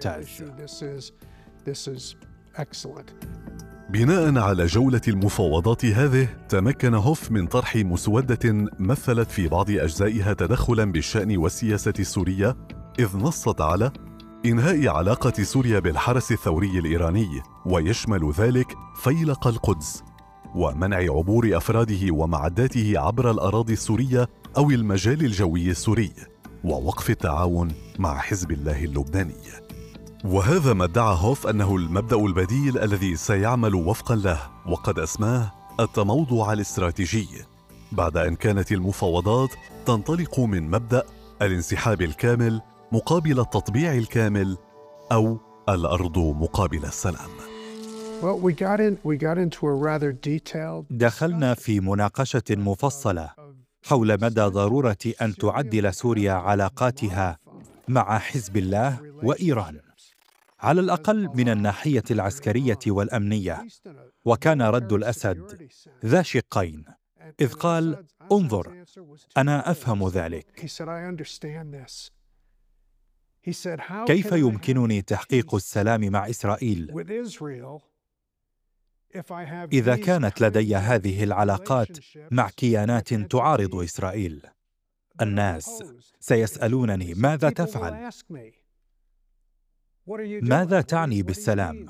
ممتاز. بناء على جولة المفاوضات هذه، تمكن هوف من طرح مسودة مثلت في بعض أجزائها تدخلاً بالشأن والسياسة السورية، إذ نصت على إنهاء علاقة سوريا بالحرس الثوري الإيراني، ويشمل ذلك فيلق القدس، ومنع عبور أفراده ومعداته عبر الأراضي السورية أو المجال الجوي السوري، ووقف التعاون مع حزب الله اللبناني. وهذا ما ادعى هوف أنه المبدأ البديل الذي سيعمل وفقاً له، وقد أسماه التموضع الاستراتيجي، بعد أن كانت المفاوضات تنطلق من مبدأ الانسحاب الكامل مقابل التطبيع الكامل، أو الأرض مقابل السلام. دخلنا في مناقشة مفصلة حول مدى ضرورة أن تعدل سوريا علاقاتها مع حزب الله وإيران، على الأقل من الناحية العسكرية والأمنية. وكان رد الأسد ذا شقين، إذ قال: انظر، أنا أفهم ذلك. كيف يمكنني تحقيق السلام مع إسرائيل إذا كانت لدي هذه العلاقات مع كيانات تعارض إسرائيل؟ الناس سيسألونني: ماذا تفعل؟ ماذا تعني بالسلام؟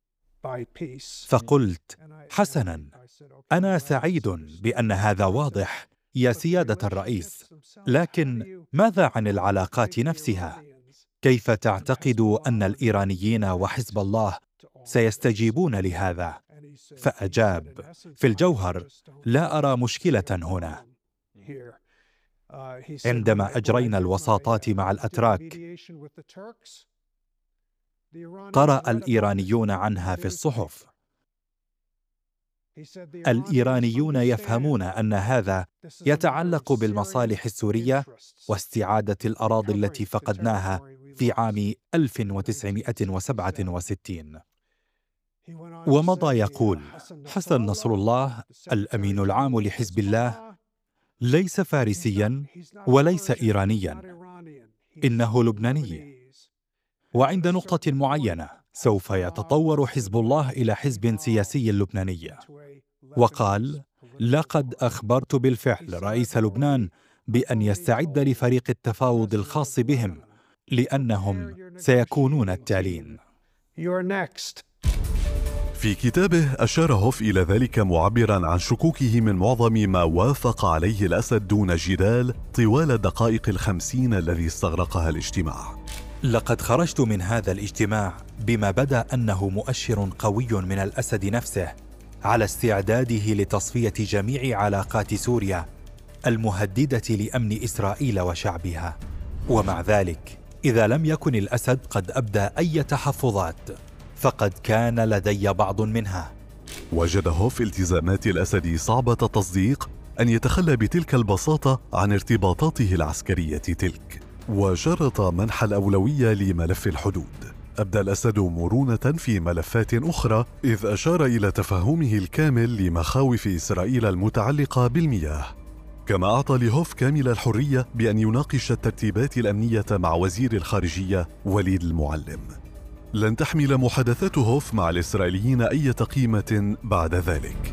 فقلت: حسناً، أنا سعيد بأن هذا واضح يا سيادة الرئيس، لكن ماذا عن العلاقات نفسها؟ كيف تعتقد أن الإيرانيين وحزب الله سيستجيبون لهذا؟ فأجاب: في الجوهر لا أرى مشكلة هنا. عندما أجرينا الوساطات مع الأتراك، قرأ الإيرانيون عنها في الصحف. الإيرانيون يفهمون أن هذا يتعلق بالمصالح السورية واستعادة الأراضي التي فقدناها في عام 1967. ومضى يقول: حسن نصر الله الأمين العام لحزب الله ليس فارسياً وليس إيرانياً، إنه لبناني، وعند نقطة معينة سوف يتطور حزب الله إلى حزب سياسي لبناني. وقال: لقد أخبرت بالفعل رئيس لبنان بأن يستعد لفريق التفاوض الخاص بهم، لأنهم سيكونون التالين. في كتابه أشار هوف إلى ذلك معبراً عن شكوكه من معظم ما وافق عليه الأسد دون جدال طوال الدقائق 50 الذي استغرقها الاجتماع. لقد خرجت من هذا الاجتماع بما بدا أنه مؤشر قوي من الأسد نفسه على استعداده لتصفية جميع علاقات سوريا المهددة لأمن إسرائيل وشعبها. ومع ذلك، إذا لم يكن الأسد قد أبدى أي تحفظات، فقد كان لدي بعض منها. وجد هوف التزامات الأسد صعبة التصديق أن يتخلى بتلك البساطة عن ارتباطاته العسكرية تلك، وشرط منح الأولوية لملف الحدود. أبدى الأسد مرونة في ملفات أخرى، إذ أشار إلى تفهمه الكامل لمخاوف إسرائيل المتعلقة بالمياه، كما أعطى لهوف كامل الحرية بأن يناقش الترتيبات الأمنية مع وزير الخارجية وليد المعلم. لن تحمل محادثات هوف مع الإسرائيليين أي قيمة بعد ذلك.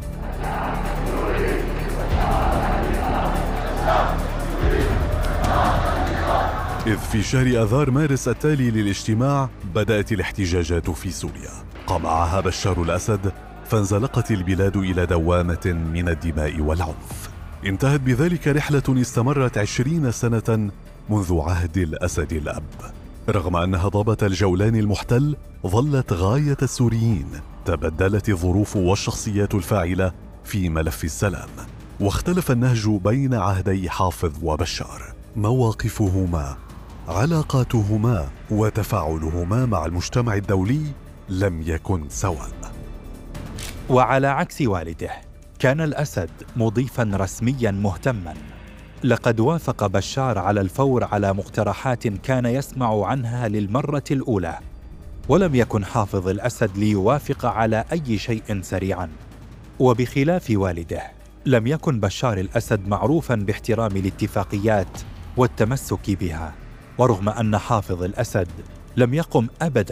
إذ في شهر آذار مارس التالي للاجتماع بدأت الاحتجاجات في سوريا، قمعها بشار الأسد، فانزلقت البلاد إلى دوامة من الدماء والعنف. انتهت بذلك رحلة استمرت 20 سنة منذ عهد الأسد الأب. رغم أن هضبة الجولان المحتل ظلت غاية السوريين، تبدلت الظروف والشخصيات الفاعلة في ملف السلام، واختلف النهج بين عهدي حافظ وبشار. مواقفهما، علاقاتهما، وتفاعلهما مع المجتمع الدولي لم يكن سواء. وعلى عكس والده، كان الأسد مضيفاً رسمياً مهتماً. لقد وافق بشار على الفور على مقترحات كان يسمع عنها للمرة الأولى، ولم يكن حافظ الأسد ليوافق على أي شيء سريعاً. وبخلاف والده، لم يكن بشار الأسد معروفاً باحترام الاتفاقيات والتمسك بها. ورغم أن حافظ الأسد لم يقم أبداً